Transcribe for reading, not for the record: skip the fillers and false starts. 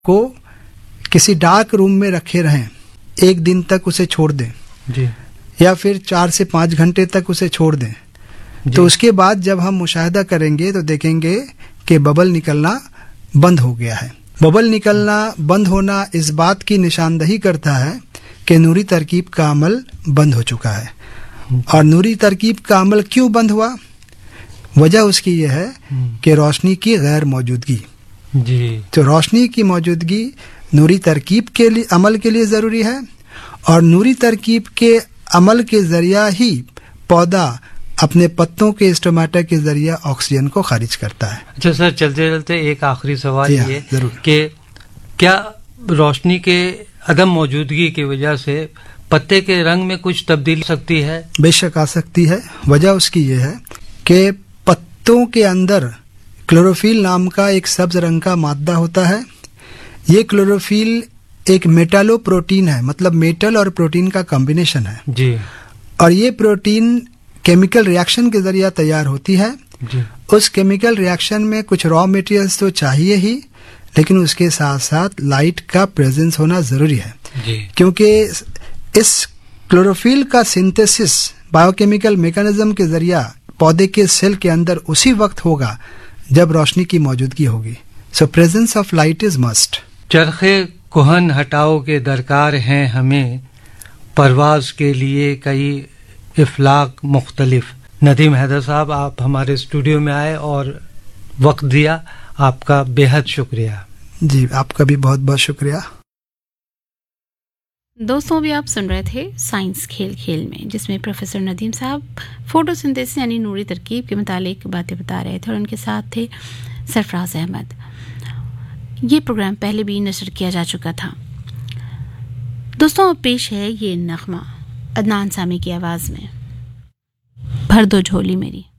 को किसी dark room में रखे रहें, एक दिन तक उसे छोड़ दें जी। या फिर 4 से 5 घंटे तक उसे छोड़ दें, तो उसके बाद जब हम मुशाहिदा करेंगे तो देखेंगे कि बबल निकलना बंद हो गया है। बबल निकलना बंद होना इस बात की निशानदही करता है कि नूरी तरकीब का अमल बंद हो चुका है। और नूरी तरकीब का अमल क्यों बंद हुआ? वजह उसकी यह है कि रोशनी की गैर मौजूदगी जी। तो रोशनी की मौजूदगी नूरी तरकीब के लिए अमल के लिए ज़रूरी है, और नूरी तरकीब के अमल के ज़रिया ही पौधा अपने पत्तों के स्टोमेटा के ज़रिए ऑक्सीजन को खारिज करता है। अच्छा सर, चलते चलते एक आखिरी सवाल ये जरूर कि क्या रोशनी के अदम मौजूदगी की वजह से पत्ते के रंग में कुछ तब्दीली सकती है? बेशक आ सकती है। वजह उसकी ये है कि पत्तों के अंदर क्लोरोफिल नाम का एक सब्ज रंग का मादा होता है। ये क्लोरोफिल एक मेटालोप्रोटीन है, मतलब मेटल और प्रोटीन का कॉम्बिनेशन है जी। और ये प्रोटीन केमिकल रिएक्शन के जरिए तैयार होती है जी। उस केमिकल रिएक्शन में कुछ रॉ मटेरियल्स तो चाहिए ही, लेकिन उसके साथ साथ लाइट का प्रेजेंस होना जरूरी है जी। क्योंकि इस क्लोरोफिल का सिंथेसिस बायोकेमिकल मैकेनिज्म के जरिए पौधे के सेल के अंदर उसी वक्त होगा जब रोशनी की मौजूदगी होगी। सो presence of light is must. चरखे कुहन हटाओ के दरकार हैं हमें, परवाज के लिए कई इफलाक मुख्तलिफ। नदीम हैदर साहब, आप हमारे स्टूडियो में आए और वक्त दिया, आपका बेहद शुक्रिया। जी, आपका भी बहुत बहुत शुक्रिया। दोस्तों, अभी आप सुन रहे थे साइंस खेल खेल में, जिसमें प्रोफेसर नदीम साहब फोटोसिंथेसिस यानी नूरी तरकीब के मुतालिक बातें बता रहे थे और उनके साथ थे सरफराज अहमद। ये प्रोग्राम पहले भी नशर किया जा चुका था। दोस्तों, अब पेश है ये नगमा अदनान सामी की आवाज़ में, भर दो झोली मेरी।